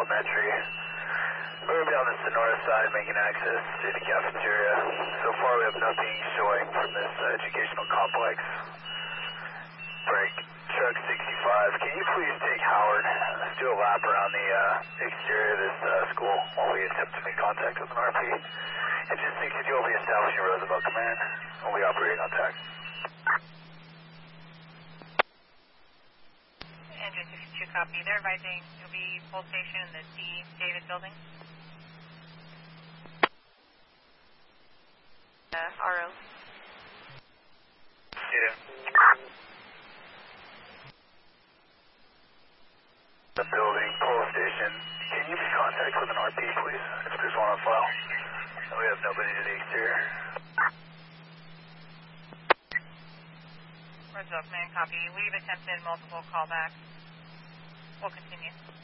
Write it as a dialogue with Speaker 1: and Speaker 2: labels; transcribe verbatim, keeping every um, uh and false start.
Speaker 1: Elementary. We're going to be on the Sonora side making access to the cafeteria. So far we have nothing showing from this uh, educational complex. Break. Truck sixty-five, can you please take Howard? Let's do a lap around the uh, exterior of this uh, school while we attempt to make contact with an R P. Engine sixty-two will be establishing Roosevelt Command. We'll be operating on tack.
Speaker 2: Engine sixty-two, copy. They're advising you'll be full station in the D. David building. Uh, R O.
Speaker 1: Yeah. The building, pole station. Can you make contact with an R P, please, if there's one on file? We have nobody to the exterior.
Speaker 2: Roosevelt Command, copy. We've attempted multiple callbacks. We'll continue.